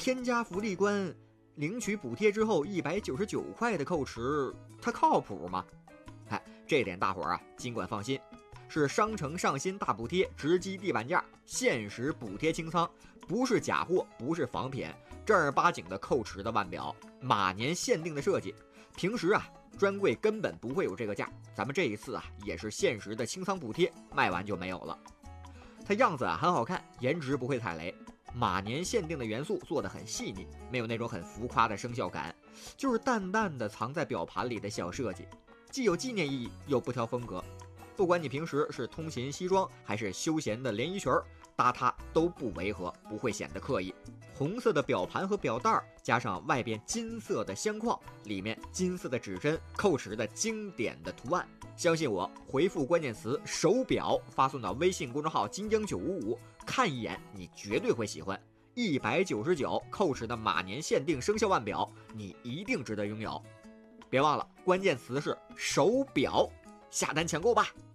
添加福利关，领取补贴之后199块的扣池，它靠谱吗？这点大伙儿尽管放心，是商城上新大补贴，直击地板价，限时补贴清仓，不是假货，不是仿品，正儿八经的扣池的腕表，马年限定的设计。平时专柜根本不会有这个价，咱们这一次也是限时的清仓补贴，卖完就没有了。它样子很好看，颜值不会踩雷，马年限定的元素做得很细腻，没有那种很浮夸的生肖感，就是淡淡的藏在表盘里的小设计，既有纪念意义又不挑风格。不管你平时是通勤西装还是休闲的连衣裙，搭它都不违和，不会显得刻意。红色的表盘和表带加上外边金色的相框，里面金色的指针，扣池的经典的图案，相信我，回复关键词手表发送到微信公众号金江955，看一眼你绝对会喜欢。199扣池的马年限定生肖腕表，你一定值得拥有。别忘了关键词是手表，下单抢购吧。